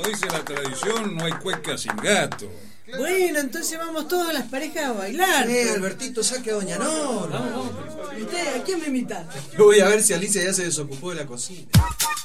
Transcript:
dice la tradición, no hay cueca sin gato. Bueno, entonces vamos todas las parejas a bailar. Albertito, saque a Doña Norma. ¿Y usted a quién me invita? Yo voy a ver si Alicia ya se desocupó de la cocina.